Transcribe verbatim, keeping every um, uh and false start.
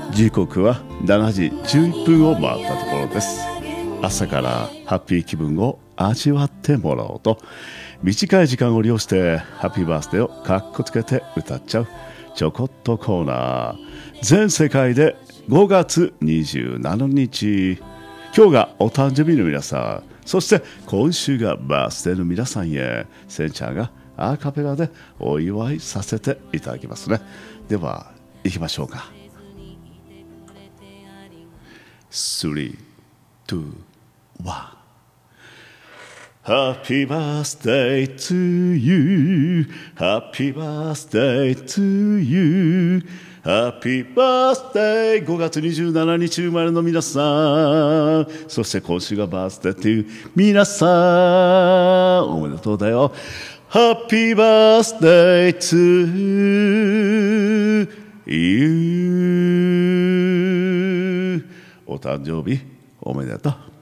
時刻はしちじじゅういっぷんを回ったところです。朝からハッピー気分を味わってもらおうと、短い時間を利用してハッピーバースデーをかっこつけて歌っちゃうちょこっとコーナー。全世界でごがつにじゅうしちにち、今日がお誕生日の皆さん、そして今週がバースデーの皆さんへ、センちゃんがアカペラでお祝いさせていただきますね。では行きましょうか。スリー、ツー、ワン。Happy birthday to you. Happy birthday to you. Happy birthday ごがつにじゅうしちにち生まれの皆さん、そして今週がバースデーという皆さん、おめでとうだよ。Happy birthday to you. お誕生日おめでとう。